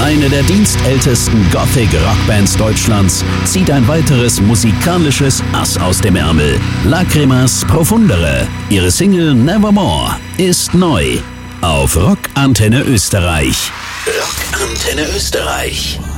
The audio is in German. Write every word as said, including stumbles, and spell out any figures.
Eine der dienstältesten Gothic-Rockbands Deutschlands zieht ein weiteres musikalisches Ass aus dem Ärmel. Lacrimas Profundere. Ihre Single Nevermore ist neu auf Rock Antenne Österreich. Rock Antenne Österreich.